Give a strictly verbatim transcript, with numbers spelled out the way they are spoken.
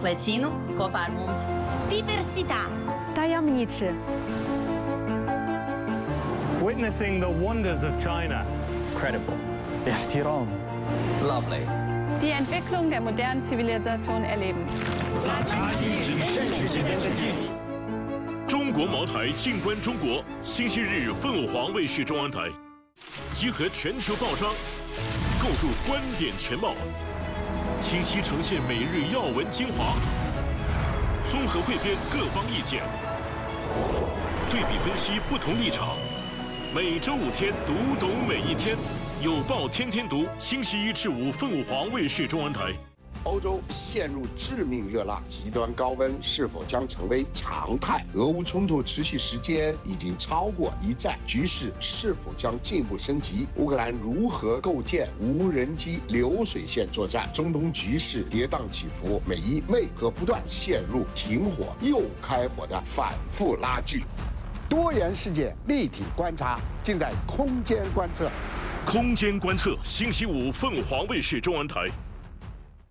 Vicino kopā ar mums. Diversità. Tajemniczy. Witnessing the wonders of China. Credible. احترام. Lovely. Die Entwicklung der modernen Zivilisation erleben. 中国茅台静观中国，星期日凤凰卫视中央台，集合全球报章，构筑观点全貌，清晰呈现每日要闻精华，综合汇编各方意见，对比分析不同立场。每周五天，读懂每一天，有报天天读，星期一至五凤凰卫视中央台。 欧洲陷入致命热浪，极端高温是否将成为常态？俄乌冲突持续时间已经超过一战，局势是否将进一步升级？乌克兰如何构建无人机流水线作战？中东局势跌宕起伏，美伊为何不断陷入停火又开火的反复拉锯？多元世界立体观察，尽在空间观测。 空间观测，星期五凤凰卫视中央台。